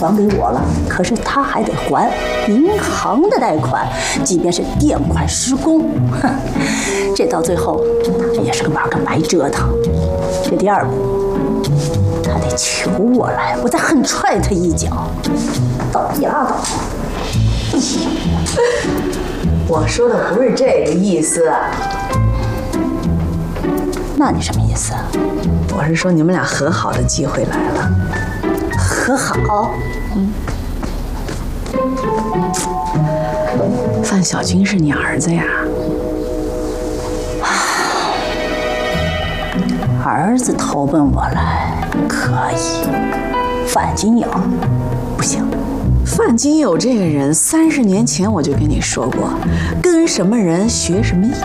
还给我了，可是他还得还银行的贷款，即便是垫款施工，哼，这到最后他也是个玩个白折腾。这第二步，他得求我来，我再狠踹他一脚。倒闭拉倒。 我说的不是这个意思。 那你什么意思？ 我是说你们俩和好的机会来了。 和好？ 范小军是你儿子呀？ 儿子投奔我来可以，范金友不行。 范金友这个人，30年前我就跟你说过，跟什么人学什么艺。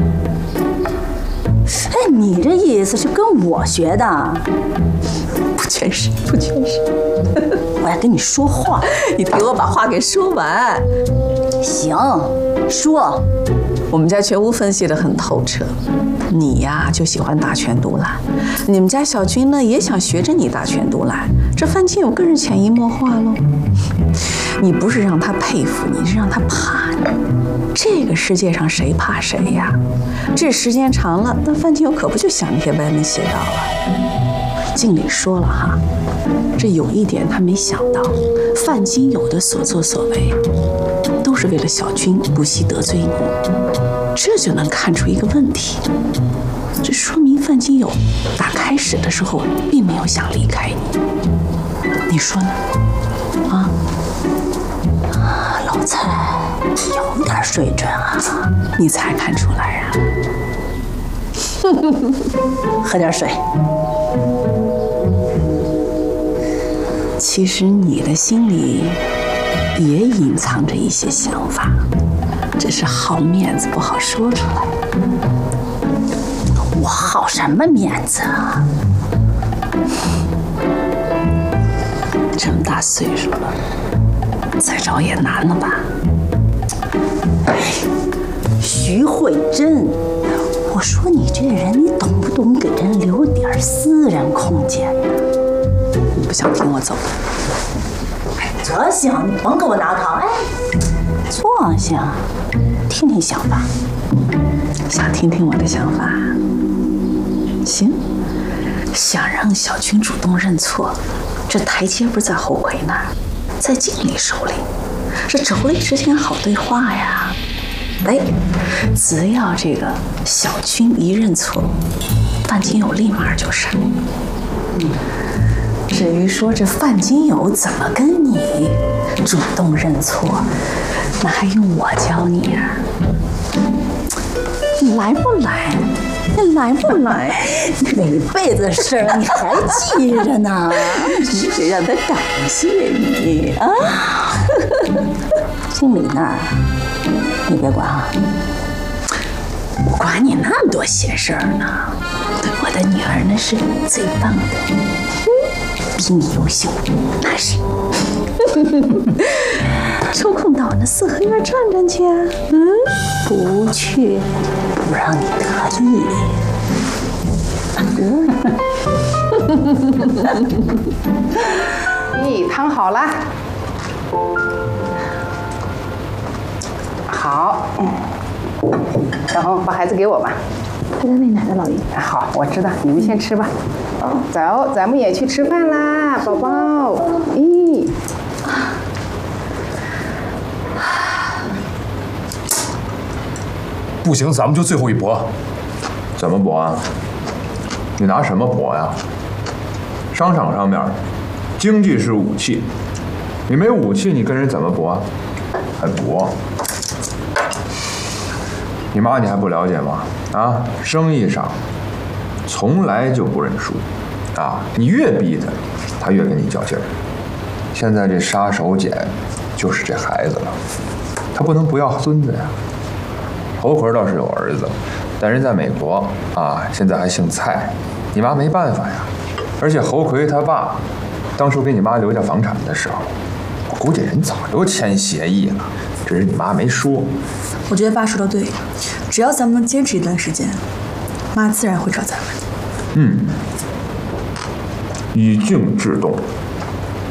哎，你这意思是跟我学的？ 不全是，不全是。 我要跟你说话， 你听我把话给说完。 行，说。 我们家全屋分析得很透彻，你呀就喜欢大权独揽，你们家小军呢也想学着你大权独揽，这范金友更是潜移默化喽。你不是让他佩服你，是让他怕你。这个世界上谁怕谁呀？这时间长了，那范金友可不就想那些歪门邪道了？经理说了哈，这有一点他没想到，范金友的所作所为都是为了小军不惜得罪你，这就能看出一个问题，这说明范金友打开始的时候并没有想离开你，你说呢？啊， 老蔡有点水准啊， 你才看出来啊？ 喝点水。 其实你的心里也隐藏着一些想法，只是好面子不好说出来。 我好什么面子啊？ 这么大岁数了，再找也难了吧？ 徐慧珍，我说你这人，你懂不懂给人留点私人空间呀？ 你不想听我走？ 这行，你甭给我拿糖。哎，坐下，听听想法。 想听听我的想法？行。想让小军主动认错，这台阶不是在侯魁那儿，在经理手里。这妯娌之间好对话呀。哎，只要这个小军一认错，范金友立马就闪。至于说这范金友怎么跟你主动认错，那还用我教你呀？你来不来？你来不来？ 哪辈子的事儿你还记着呢？ 你得让他感谢你啊！ 经理那儿，你别管啊。 我管你那么多闲事儿呢。我的女儿那是最棒的，比你优秀，那是。抽空到我那四合院转转去啊？ 不去，不让你得意。 咦，汤好了。好，然后把孩子给我吧。 他在喂奶呢，老爷。 好，我知道，你们先吃吧。走，咱们也去吃饭啦，宝宝。咦。 不行，咱们就最后一搏。 怎么搏啊？你拿什么搏呀？商场上面，经济是武器，你没武器，你跟人怎么搏啊？还搏？你妈你还不了解吗？啊，生意上从来就不认输，啊，你越逼她，她越跟你较劲儿。现在这杀手锏就是这孩子了，她不能不要孙子呀。侯魁倒是有儿子，但人在美国啊，现在还姓蔡，你妈没办法呀。而且侯魁他爸当初给你妈留下房产的时候，我估计人早就签协议了，只是你妈没说。 我觉得爸说的对，只要咱们能坚持一段时间，妈自然会找咱们。 以静制动。